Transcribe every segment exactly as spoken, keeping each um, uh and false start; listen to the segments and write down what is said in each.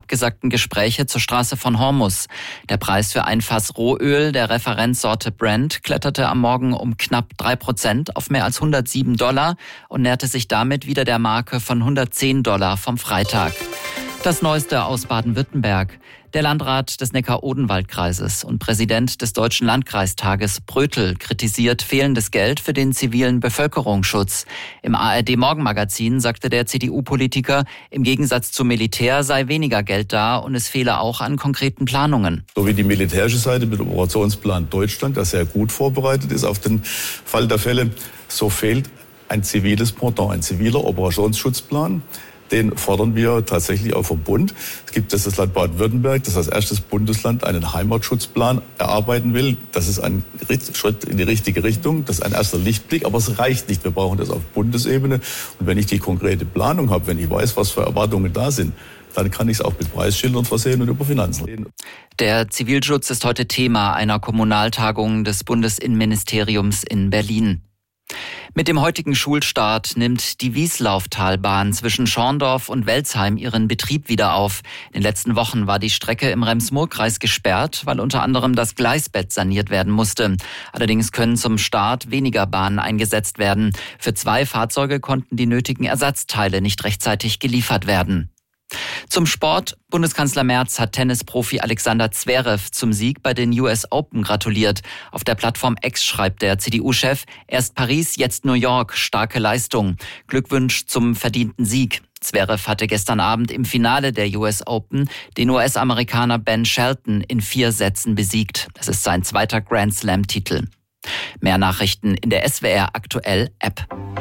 abgesagten Gespräche zur Straße von Hormuz. Der Preis für ein Fass Rohöl der Referenzsorte Brent kletterte am Morgen um knapp drei Prozent auf mehr als hundertsieben Dollar und näherte sich damit wieder der Marke von hundertzehn Dollar vom Freitag. Das Neueste aus Baden-Württemberg. Der Landrat des Neckar-Odenwald-Kreises und Präsident des Deutschen Landkreistages Brötel kritisiert fehlendes Geld für den zivilen Bevölkerungsschutz. Im A R D-Morgenmagazin sagte der C D U-Politiker, im Gegensatz zum Militär sei weniger Geld da und es fehle auch an konkreten Planungen. So wie die militärische Seite mit dem Operationsplan Deutschland, der sehr gut vorbereitet ist auf den Fall der Fälle, so fehlt ein ziviles Pendant, ein ziviler Operationsschutzplan. Den fordern wir tatsächlich auch vom Bund. Es gibt das, das Land Baden-Württemberg, das als erstes Bundesland einen Heimatschutzplan erarbeiten will. Das ist ein Schritt in die richtige Richtung. Das ist ein erster Lichtblick, aber es reicht nicht. Wir brauchen das auf Bundesebene. Und wenn ich die konkrete Planung habe, wenn ich weiß, was für Erwartungen da sind, dann kann ich es auch mit Preisschildern versehen und über Finanzen reden. Der Zivilschutz ist heute Thema einer Kommunaltagung des Bundesinnenministeriums in Berlin. Mit dem heutigen Schulstart nimmt die Wieslauftalbahn zwischen Schorndorf und Welzheim ihren Betrieb wieder auf. In den letzten Wochen war die Strecke im Rems-Murr-Kreis gesperrt, weil unter anderem das Gleisbett saniert werden musste. Allerdings können zum Start weniger Bahnen eingesetzt werden. Für zwei Fahrzeuge konnten die nötigen Ersatzteile nicht rechtzeitig geliefert werden. Zum Sport. Bundeskanzler Merz hat Tennisprofi Alexander Zverev zum Sieg bei den U S Open gratuliert. Auf der Plattform X schreibt der C D U-Chef, erst Paris, jetzt New York, starke Leistung. Glückwunsch zum verdienten Sieg. Zverev hatte gestern Abend im Finale der U S Open den U S-Amerikaner Ben Shelton in vier Sätzen besiegt. Das ist sein zweiter Grand Slam-Titel. Mehr Nachrichten in der S W R Aktuell App.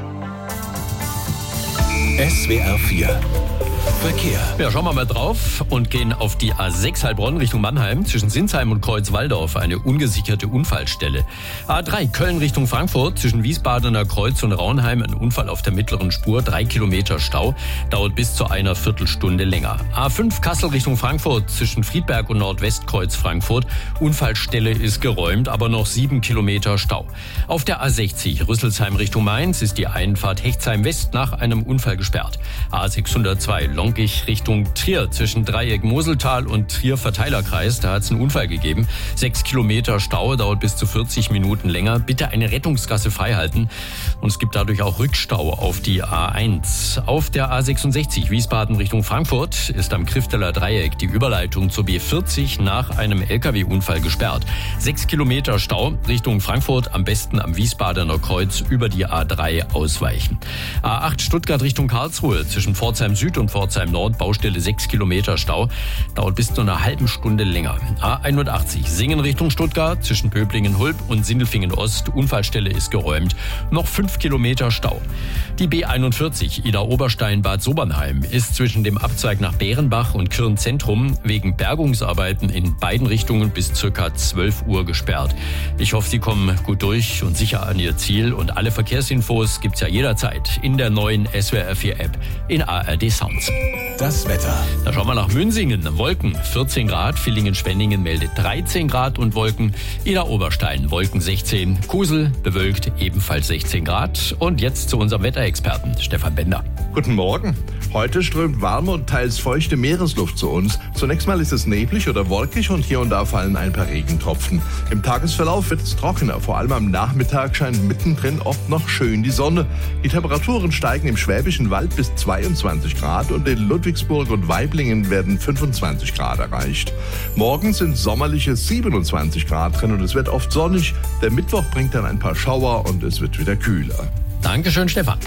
S W R vier Verkehr. Ja, schauen wir mal drauf und gehen auf die A sechs Heilbronn Richtung Mannheim. Zwischen Sinsheim und Kreuzwaldorf eine ungesicherte Unfallstelle. A drei Köln Richtung Frankfurt. Zwischen Wiesbadener Kreuz und Raunheim ein Unfall auf der mittleren Spur. Drei Kilometer Stau. Dauert bis zu einer Viertelstunde länger. A fünf Kassel Richtung Frankfurt. Zwischen Friedberg und Nordwestkreuz Frankfurt. Unfallstelle ist geräumt, aber noch sieben Kilometer Stau. Auf der A sechzig Rüsselsheim Richtung Mainz ist die Einfahrt Hechtsheim West nach einem Unfall gesperrt. A sechshundertzwei Lonkig Richtung Trier zwischen Dreieck Moseltal und Trier Verteilerkreis. Da hat es einen Unfall gegeben. Sechs Kilometer Stau, dauert bis zu vierzig Minuten länger. Bitte eine Rettungsgasse freihalten. Und es gibt dadurch auch Rückstau auf die A eins. Auf der A sechsundsechzig Wiesbaden Richtung Frankfurt ist am Krifteler Dreieck die Überleitung zur B vierzig nach einem L K W-Unfall gesperrt. Sechs Kilometer Stau Richtung Frankfurt, am besten am Wiesbadener Kreuz über die A drei ausweichen. A acht Stuttgart Richtung Karlsruhe zwischen Pforzheim Süd und Pforzheim Nord, Baustelle sechs Kilometer Stau, dauert bis zu einer halben Stunde länger. A einundachtzig Singen Richtung Stuttgart, zwischen Pöblingen-Hulb und Sindelfingen Ost, Unfallstelle ist geräumt, noch fünf Kilometer Stau. Die B einundvierzig Ida-Oberstein-Bad Sobernheim ist zwischen dem Abzweig nach Bärenbach und Kirn-Zentrum wegen Bergungsarbeiten in beiden Richtungen bis ca. zwölf Uhr gesperrt. Ich hoffe, Sie kommen gut durch und sicher an Ihr Ziel, und alle Verkehrsinfos gibt's ja jederzeit in der neuen S W R vier App in A R D Sounds. Das Wetter. Da schauen wir nach Münsingen. Wolken vierzehn Grad, Villingen-Schwenningen meldet dreizehn Grad und Wolken. Ida-Oberstein Wolken sechzehn, Kusel bewölkt ebenfalls sechzehn Grad. Und jetzt zu unserem Wetterexperten Stefan Bender. Guten Morgen. Heute strömt warme und teils feuchte Meeresluft zu uns. Zunächst mal ist es neblig oder wolkig und hier und da fallen ein paar Regentropfen. Im Tagesverlauf wird es trockener. Vor allem am Nachmittag scheint mittendrin oft noch schön die Sonne. Die Temperaturen steigen im Schwäbischen Wald bis zweiundzwanzig Grad und in Ludwigsburg und Waiblingen werden fünfundzwanzig Grad erreicht. Morgen sind sommerliche siebenundzwanzig Grad drin und es wird oft sonnig. Der Mittwoch bringt dann ein paar Schauer und es wird wieder kühler. Dankeschön, Stefan.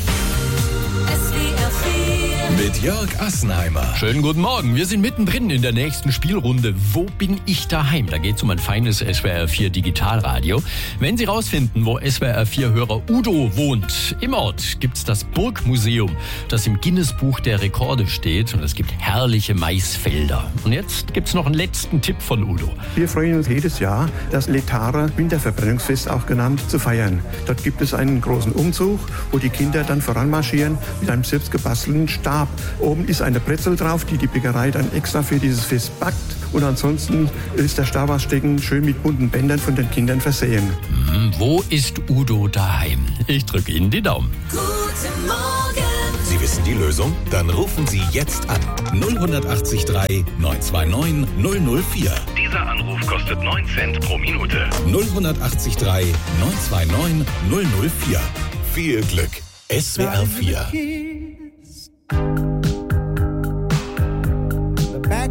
Mit Jörg Assenheimer. Schönen guten Morgen. Wir sind mittendrin in der nächsten Spielrunde. Wo bin ich daheim? Da geht es um ein feines S W R vier Digitalradio. Wenn Sie rausfinden, wo S W R vier Hörer Udo wohnt, im Ort gibt es das Burgmuseum, das im Guinness-Buch der Rekorde steht. Und es gibt herrliche Maisfelder. Und jetzt gibt es noch einen letzten Tipp von Udo. Wir freuen uns jedes Jahr, das Letharer Winterverbrennungsfest auch genannt, zu feiern. Dort gibt es einen großen Umzug, wo die Kinder dann voranmarschieren mit einem selbst gebastelten Stab. Oben ist eine Brezel drauf, die die Bäckerei dann extra für dieses Fest backt. Und ansonsten ist der Stab ausstecken schön mit bunten Bändern von den Kindern versehen. Hm, wo ist Udo daheim? Ich drücke Ihnen die Daumen. Guten Morgen. Sie wissen wissen die Lösung? Dann rufen Sie jetzt an. null acht drei neun zwei neun null null vier. Dieser Anruf kostet neun Cent pro Minute. null acht drei neun zwei neun null null vier. Viel Glück. S W R vier.